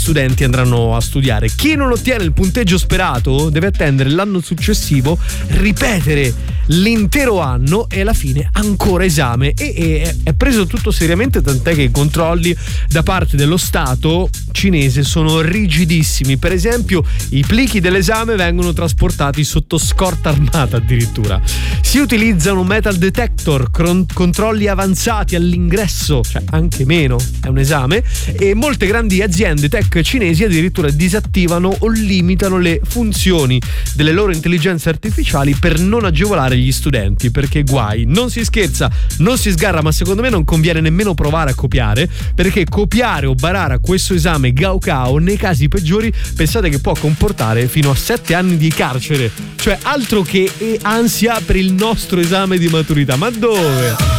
studenti andranno a studiare. Chi non ottiene il punteggio sperato deve attendere l'anno successivo, ripetere l'intero anno e alla fine ancora esame. E è preso tutto seriamente, tant'è che i controlli da parte dello Stato cinese sono rigidissimi. Per esempio, i plichi dell'esame vengono trasportati sotto scorta armata addirittura. Si utilizzano metal detector, controlli avanzati all'ingresso, cioè anche meno, è un esame, e molte grandi aziende tech cinesi addirittura disattivano o limitano le funzioni delle loro intelligenze artificiali per non agevolare gli studenti, perché guai, non si scherza, non si sgarra, ma secondo me non conviene nemmeno provare a copiare, perché copiare o barare a questo esame Gaokao nei casi peggiori pensate che può comportare fino a 7 anni di carcere, cioè altro che ansia per il nostro esame di maturità, ma dove?